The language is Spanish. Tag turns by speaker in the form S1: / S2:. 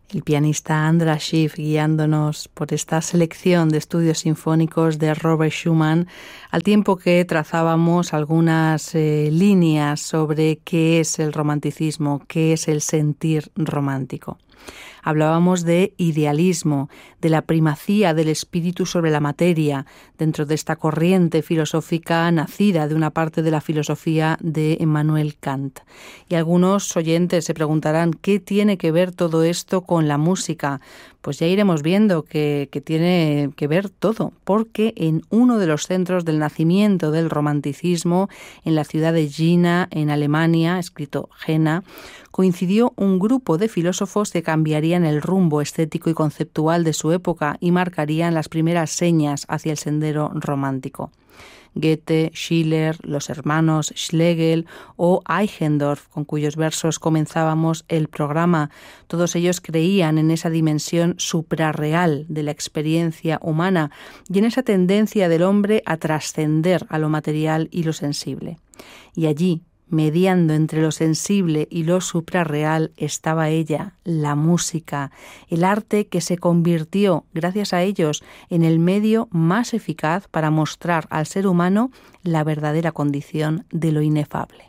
S1: El pianista András Schiff guiándonos por esta selección de estudios sinfónicos de Robert Schumann, al tiempo que trazábamos algunas líneas sobre qué es el romanticismo, qué es el sentir romántico. Hablábamos de idealismo, de la primacía del espíritu sobre la materia, dentro de esta corriente filosófica nacida de una parte de la filosofía de Immanuel Kant. Y algunos oyentes se preguntarán, ¿qué tiene que ver todo esto con la música? Pues ya iremos viendo que tiene que ver todo, porque en uno de los centros del nacimiento del romanticismo, en la ciudad de Jena, en Alemania, escrito Jena, coincidió un grupo de filósofos que cambiarían el rumbo estético y conceptual de su época y marcarían las primeras señas hacia el sendero romántico. Goethe, Schiller, los hermanos Schlegel o Eichendorff, con cuyos versos comenzábamos el programa. Todos ellos creían en esa dimensión suprarreal de la experiencia humana y en esa tendencia del hombre a trascender a lo material y lo sensible. Y allí, mediando entre lo sensible y lo suprarreal, estaba ella, la música, el arte que se convirtió, gracias a ellos, en el medio más eficaz para mostrar al ser humano la verdadera condición de lo inefable.